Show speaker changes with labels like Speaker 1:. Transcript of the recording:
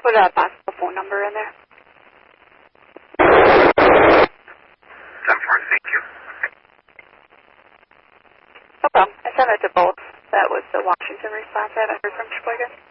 Speaker 1: put a possible phone number in there.
Speaker 2: 7-4, thank you.
Speaker 1: No problem. I sent it to both. That was the Washington response. I haven't heard from Sheboygan.